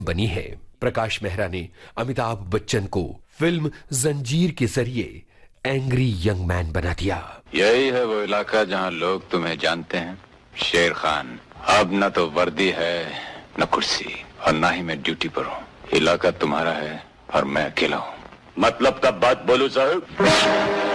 बनी है। प्रकाश मेहरा ने अमिताभ बच्चन को फिल्म जंजीर के जरिए एंग्री यंग मैन बना दिया। यही है वो इलाका जहां लोग तुम्हें जानते हैं, शेर खान। अब न तो वर्दी है, न कुर्सी, और ना ही मैं ड्यूटी पर हूँ। इलाका तुम्हारा है और मैं अकेला हूँ। मतलब का बात बोलूं साहब?